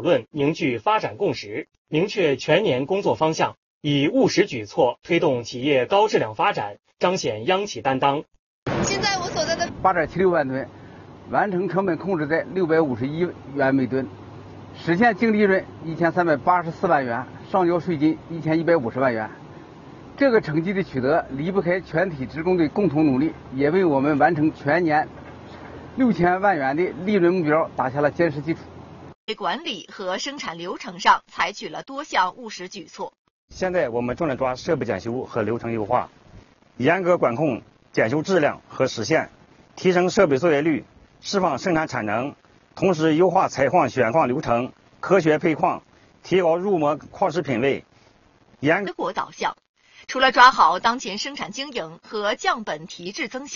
论，凝聚发展共识，明确全年工作方向，以务实举措推动企业高质量发展，彰显央企担当。 现在我所在的 8.76万吨，完成成本控制在651元每吨，实现净利润1384万元，上交税金1150万元。这个成绩的取得离不开全体职工的共同努力，也为我们完成全年6000万元的利润目标打下了坚实基础。 在管理和生产流程上采取了多项务实举措。 现在我们正在抓设备检修和流程优化，严格管控检修质量和时限，提升设备作业率，释放生产产能，同时优化采矿选矿流程，科学配矿，提高入模矿石品位， 结果导向。除了抓好当前生产经营和降本提质增效。